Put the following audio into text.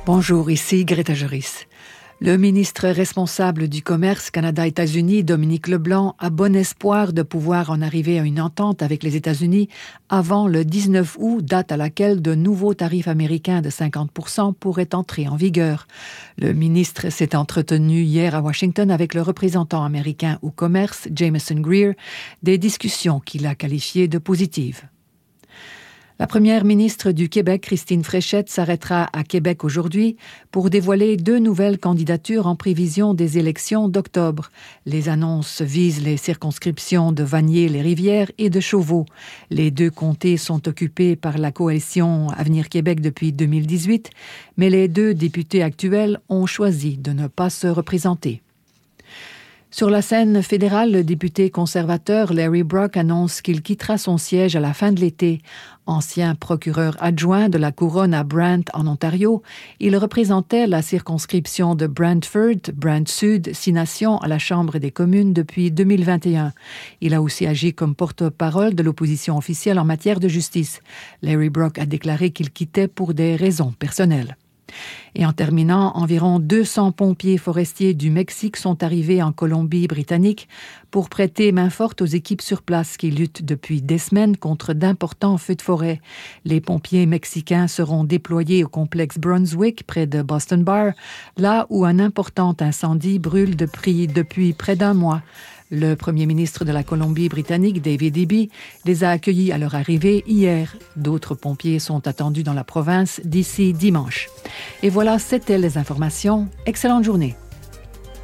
Bonjour, ici Greta Joris. Le ministre responsable du commerce Canada-États-Unis, Dominique Leblanc, a bon espoir de pouvoir en arriver à une entente avec les États-Unis avant le 19 août, date à laquelle de nouveaux tarifs américains de 50% pourraient entrer en vigueur. Le ministre s'est entretenu hier à Washington avec le représentant américain au commerce, Jameson Greer, des discussions qu'il a qualifiées de positives. La première ministre du Québec, Christine Fréchette, s'arrêtera à Québec aujourd'hui pour dévoiler 2 nouvelles candidatures en prévision des élections d'octobre. Les annonces visent les circonscriptions de Vanier-les-Rivières et de Chauveau. Les 2 comtés sont occupés par la coalition Avenir Québec depuis 2018, mais les 2 députés actuels ont choisi de ne pas se représenter. Sur la scène fédérale, le député conservateur Larry Brock annonce qu'il quittera son siège à la fin de l'été. Ancien procureur adjoint de la couronne à Brant, en Ontario, il représentait la circonscription de Brantford, Brant-Sud, 6 nations à la Chambre des communes depuis 2021. Il a aussi agi comme porte-parole de l'opposition officielle en matière de justice. Larry Brock a déclaré qu'il quittait pour des raisons personnelles. Et en terminant, environ 200 pompiers forestiers du Mexique sont arrivés en Colombie-Britannique pour prêter main forte aux équipes sur place qui luttent depuis des semaines contre d'importants feux de forêt. Les pompiers mexicains seront déployés au complexe Brunswick, près de Boston Bar, là où un important incendie brûle depuis près d'un mois. Le premier ministre de la Colombie-Britannique, David Eby, les a accueillis à leur arrivée hier. D'autres pompiers sont attendus dans la province d'ici dimanche. Et voilà, c'était les informations. Excellente journée.